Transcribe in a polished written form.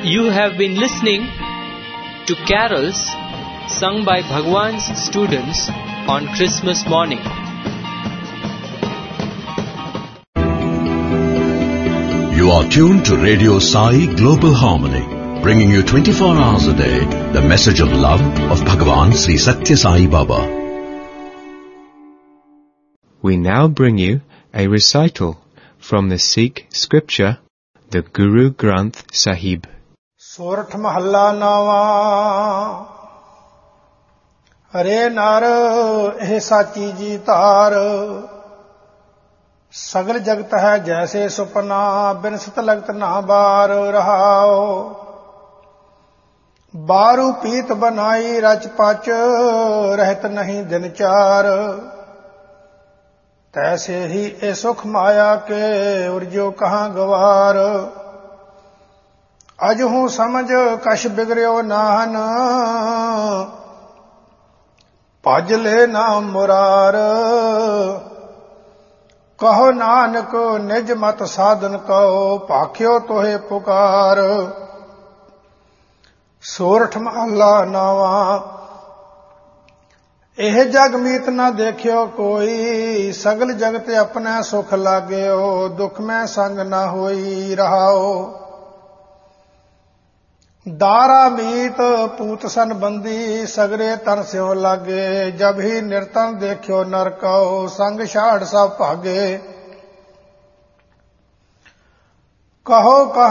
You have been listening to carols sung by Bhagwan's students on Christmas morning. You are tuned to Radio Sai Global Harmony, bringing you 24 hours a day the message of love of Bhagwan Sri Satya Sai Baba. We now bring you a recital from the Sikh scripture, the Guru Granth Sahib. ਸੋਰਠ ਮਹੱਲਾ ਨਾਵਾ। ਹਰੇ ਨਰ ਇਹ ਸਾਚੀ ਜੀ ਧਾਰ, ਸਗਲ ਜਗਤ ਹੈ ਜੈਸੇ ਸੁਪਨਾ, ਬਿਨਸਤ ਲਗਤ ਨਾ ਬਾਰ ਰਹਾਓ। ਬਾਰੂ ਪੀਤ ਬਨਾਈ ਰਚ ਪਚ, ਰਹਿਤ ਨਹੀਂ ਦਿਨ ਚਾਰ। ਤੈਸੇ ਹੀ ਇਹ ਸੁਖ ਮਾਇਆ ਕੇ, ਉਰਜੋ ਕਹਾਂ ਗਵਾਰ। ਅਜ ਹੂੰ ਸਮਝ ਕਛ ਬਿਗੜਿਓ ਨਾਹਨ, ਭਜ ਲੈ ਨਾਮ ਮੁਰਾਰ। ਕਹੋ ਨਾਨਕ ਨਿਜ ਮਤ ਸਾਧਨ ਕਉ, ਭਾਖਿਓ ਤੋਹੇ ਪੁਕਾਰ। ਸੋਰਠ ਮਹੱਲਾ ਨਾਵਾ। ਇਹ ਜਗ ਮੀਤ ਨਾ ਦੇਖਿਓ ਕੋਈ, ਸਗਲ ਜਗਤ ਆਪਣਾ ਸੁਖ ਲਾਗਿਓ। ਦੁਖ ਮੈਂ ਸੰਗ ਨਾ ਹੋਈ ਰਹਾਓ। ਦਾਰਾ ਮੀਤ ਪੂਤ ਸਨ ਬੰਦੀ, ਸਗਰੇ ਤਨ ਸਿਉ ਲਾਗੇ। ਜਬ ਹੀ ਨਿਰਤਨ ਦੇਖਿਓ ਨਰਕਉ, ਸੰਗ ਛਾੜ ਸਭ ਭਾਗੇ। ਕਹੋ